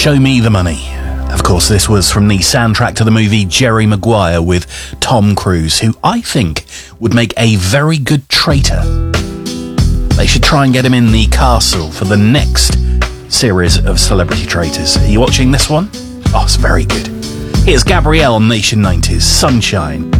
Show Me the Money. Of course, this was from the soundtrack to the movie Jerry Maguire with Tom Cruise, who I think would make a very good traitor. They should try and get him in the castle for the next series of Celebrity Traitors. Are you watching this one? Oh, it's very good. Here's Gabrielle on Nation 90's Sunshine.